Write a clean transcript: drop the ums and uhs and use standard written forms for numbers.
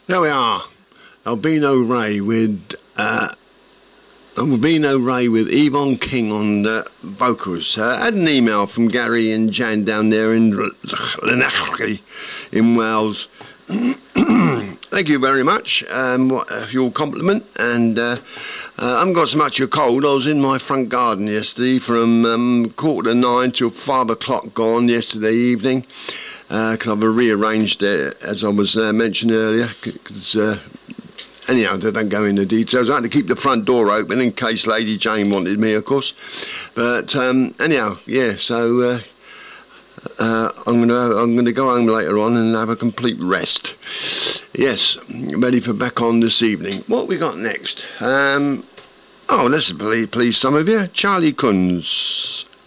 There we are. Albino Ray with Yvonne King on the vocals. I had an email from Gary and Jan down there in Llanelli in Wales. Thank you very much for your compliment. And I haven't got so much of a cold. I was in my front garden yesterday from 9:15 till 5 o'clock gone yesterday evening. Because I've rearranged it, as I was mentioned earlier. Anyhow, they don't go into details. I had to keep the front door open in case Lady Jane wanted me, of course. But anyhow, yeah. So I'm gonna go home later on and have a complete rest. Yes, ready for back on this evening. What we got next? Let's please some of you. Charlie Kunz